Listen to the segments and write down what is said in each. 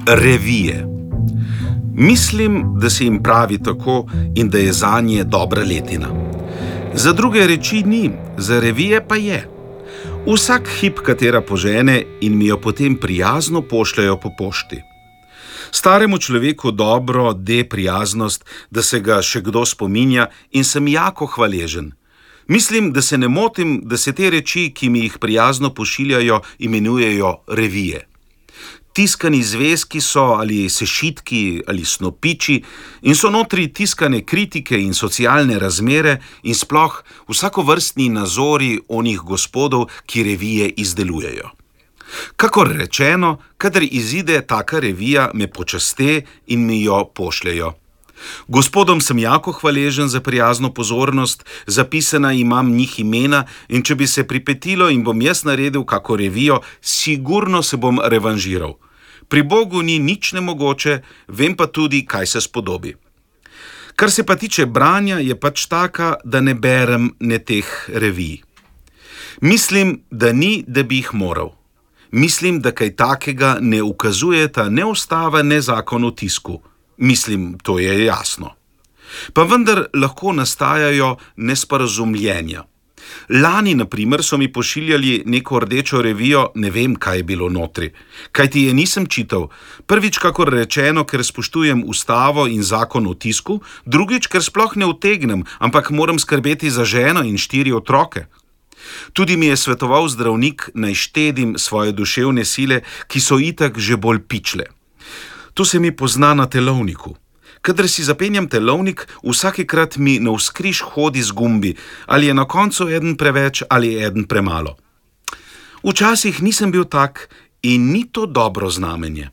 Revije. Mislim, da se jim pravi tako in da je zanje dobra letina. Za druge reči ni, za revije pa je. Vsak hip katera požene in mi jo potem prijazno pošljajo po pošti. Staremu človeku dobro de prijaznost, da se ga še kdo spominja in sem jako hvaležen. Mislim, da se ne motim, da se te reči, ki mi jih prijazno pošiljajo, imenujejo revije. Tiskani zvezki so ali sešitki ali snopiči in so notri tiskane kritike in socialne razmere in sploh vsakovrstni nazori onih gospodov, ki revije izdelujejo. Kakor rečeno, kadar izide taka revija, me počaste in mi jo pošljejo. Gospodom sem jako hvaležen za prijazno pozornost, zapisana imam njih imena in če bi se pripetilo in bom jaz naredil kako revijo, sigurno se bom revanžiral. Pri Bogu ni nič nemogoče, vem pa tudi, kaj se spodobi. Kar se pa tiče branja, je pač taka, da ne berem ne teh revij. Mislim, da ni, da bi jih moral. Mislim, da kaj takega ne ukazujeta ne ustava, ne zakon o tisku. Mislim, to je jasno. Pa vendar lahko nastajajo nesporazumljenja. Lani, na primer, so mi pošiljali neko rdečo revijo, ne vem, kaj je bilo notri. Kajti je nisem čital. Prvič, kakor rečeno, ker spoštujem ustavo in zakon o tisku, drugič, ker sploh ne utegnem, ampak moram skrbeti za ženo in 4 otroke. Tudi mi je svetoval zdravnik, naj štedim svoje duševne sile, ki so itak že bolj pičle. To se mi pozna na telovniku. Kadar si zapenjam telovnik, vsakekrat mi navzkriž hodi z gumbi, ali je na koncu eden preveč ali eden premalo. Včasih nisem bil tak in ni to dobro znamenje.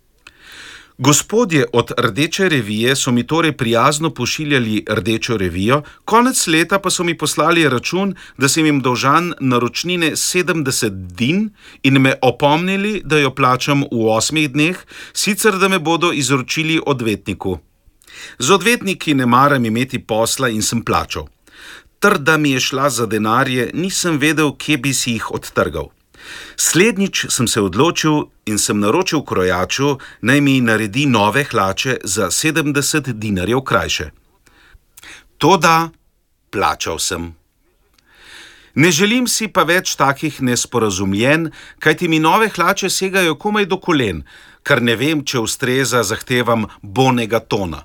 Gospodje od Rdeče revije so mi torej prijazno pošiljali Rdečo revijo, konec leta pa so mi poslali račun, da sem jim dolžan naročnine 70 din in me opomnili, da jo plačam v 8 dneh, sicer da me bodo izročili odvetniku. Z odvetniki ne maram imeti posla in sem plačal. Trda mi je šla za denarje, nisem vedel, kje bi si jih odtrgal. Slednjič sem se odločil in sem naročil krojaču, naj mi naredi nove hlače za 70 dinarjev krajše. Toda plačal sem. Ne želim si pa več takih nesporazumljenj, kajti mi nove hlače segajo komaj do kolen, kar ne vem, če ustreza zahtevam bonega tona.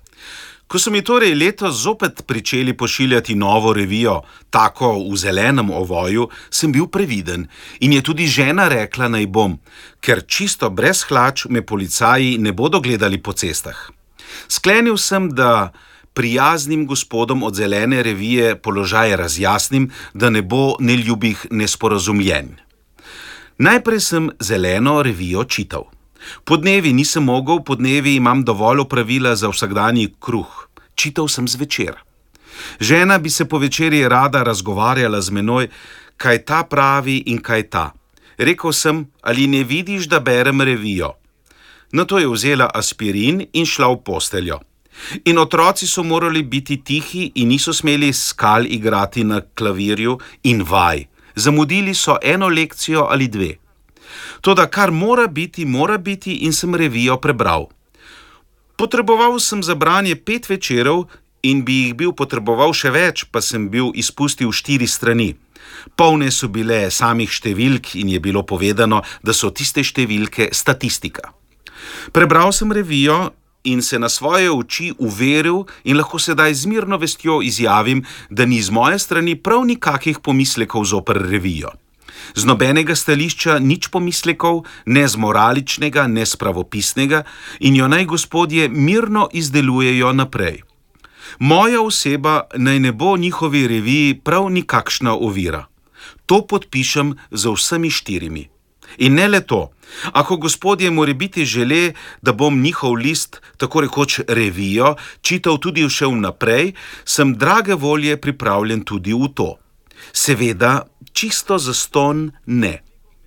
Ko so mi torej letos zopet pričeli pošiljati novo revijo, tako v zelenem ovoju, sem bil previden in je tudi žena rekla, naj bom, ker čisto brez hlač me policaji ne bodo gledali po cestah. Sklenil sem, da prijaznim gospodom od zelene revije položaj razjasnim, da ne bo neljubih nesporazumljenj. Najprej sem zeleno revijo čital. Podnevi nisem mogel, podnevi imam dovolj opravila za vsakdanji kruh. Čital sem zvečer. Žena bi se po večerji rada razgovarjala z menoj, kaj ta pravi in kaj ta. Rekel sem, ali ne vidiš, da berem revijo. Nato je vzela aspirin in šla v posteljo. In otroci so morali biti tihi in niso smeli skal igrati na klavirju in vaj. Zamudili so 1 lekcijo ali 2. Toda kar mora biti in sem revijo prebral. Potreboval sem za branje 5 večerov in bi jih bil potreboval še več, pa sem bil izpustil 4 strani. Polne so bile samih številk in je bilo povedano, da so tiste številke statistika. Prebral sem revijo in se na svoje oči uveril in lahko sedaj z mirno vestjo izjavim, da ni z moje strani prav nikakih pomislekov zoper revijo. Z nobenega stališča nič pomislekov, ne z moraličnega, ne z pravopisnega in jo naj gospodje mirno izdelujejo naprej. Moja oseba naj ne bo njihovi reviji prav nikakšna ovira. To podpišem za vsemi 4. In ne le to, ako gospodje morebiti žele, da bom njihov list, tako rekoč revijo, čital tudi še vnaprej, sem drage volje pripravljen tudi v to. Seveda, čisto zastonj ne.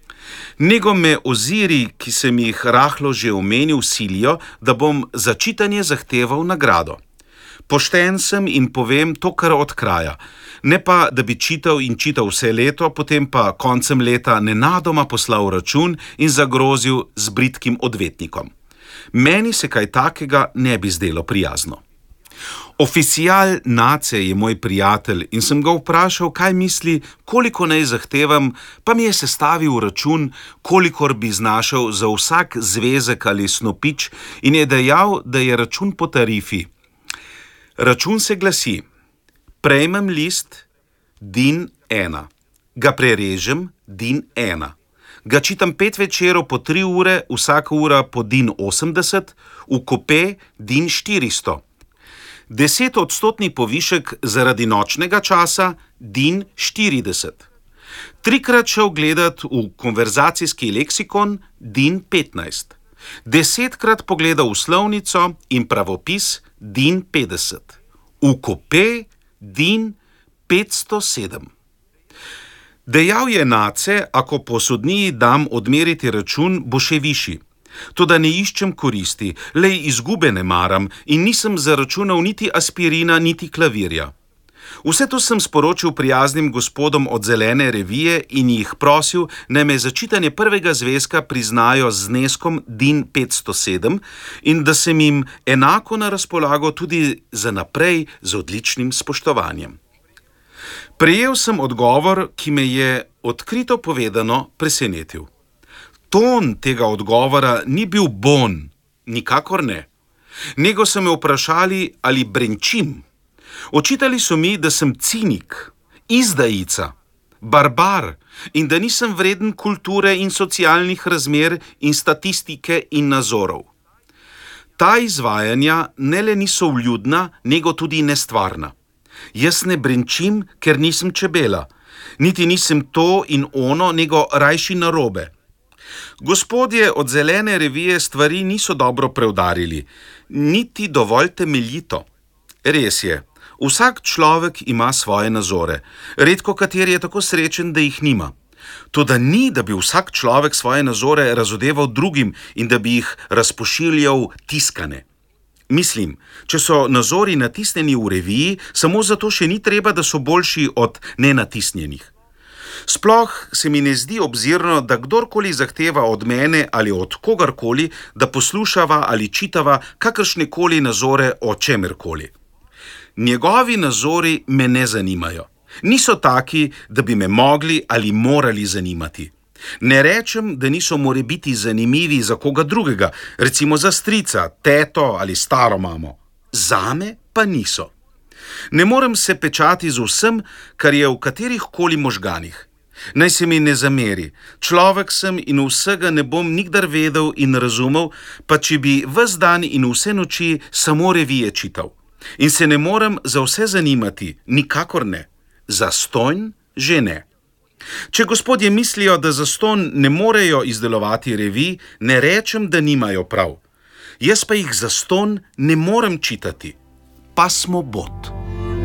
Nego me oziri, ki sem jih rahlo že omenil, silijo, da bom za čitanje zahteval nagrado. Pošten sem in povem to kar od kraja. Ne pa, da bi čital in čital vse leto, potem pa koncem leta nenadoma poslal račun in zagrozil z bridkim odvetnikom. Meni se kaj takega ne bi zdelo prijazno. Oficial Nace je moj prijatelj in sem ga vprašal, kaj misli, koliko naj zahtevam, pa mi je sestavil račun, kolikor bi znašel za vsak zvezek ali snopič in je dejal, da je račun po tarifi. Račun se glasi: prejmem list DIN 1, ga prerežem DIN 1, ga čitam 5 večerov po 3 ure, vsaka ura po DIN 80, v kupe DIN 400. 10% povišek zaradi nočnega časa DIN 40. 3-krat šel gledat v konverzacijski leksikon DIN 15. 10-krat pogledal v slovnico in pravopis DIN 50. V kupe DIN 507. Dejal je Nace, ako po sodniji dam odmeriti račun, bo še višji. Toda ne iščem koristi, le izgube ne maram in nisem zaračunal niti aspirina, niti klavirja. Vse to sem sporočil prijaznim gospodom od Zelene revije in jih prosil, naj me za čitanje prvega zvezka priznajo z zneskom DIN 507 in da sem jim enako na razpolago tudi za naprej z odličnim spoštovanjem. Prejel sem odgovor, ki me je, odkrito povedano, presenetil. Ton tega odgovora ni bil bon, nikakor ne. Nego so me vprašali, ali brenčim. Očitali so mi, da sem cinik, izdajica, barbar in da nisem vreden kulture in socialnih razmer in statistike in nazorov. Ta izvajanja ne le niso vljudna, nego tudi nestvarna. Jaz ne brenčim, ker nisem čebela, niti nisem to in ono, nego rajši narobe. Gospodje od Zelene revije stvari niso dobro preudarili, niti dovolj temeljito. Res je, vsak človek ima svoje nazore, redko kateri je tako srečen, da jih nima. Toda ni, da bi vsak človek svoje nazore razodeval drugim in da bi jih razpošiljal tiskane. Mislim, če so nazori natisnjeni v reviji, samo zato še ni treba, da so boljši od nenatisnjenih. Sploh se mi ne zdi obzirno, da kdorkoli zahteva od mene ali od kogarkoli, da poslušava ali čitava kakršnekoli nazore o čemerkoli. Njegovi nazori me ne zanimajo. Niso taki, da bi me mogli ali morali zanimati. Ne rečem, da niso morebiti zanimivi za koga drugega, recimo za strica, teto ali staro mamo. Zame pa niso. Ne morem se pečati z vsem, kar je v katerihkoli možganih. Naj se mi ne zameri, človek sem in vsega ne bom nikdar vedel in razumel, pa če bi ves dan in vse noči samo revije čital. In se ne morem za vse zanimati, nikakor ne. Zastonj že ne. Če gospodje mislijo, da zastonj ne morejo izdelovati revij, ne rečem, da nimajo prav. Jaz pa jih zastonj ne morem čitati. Pa smo bot.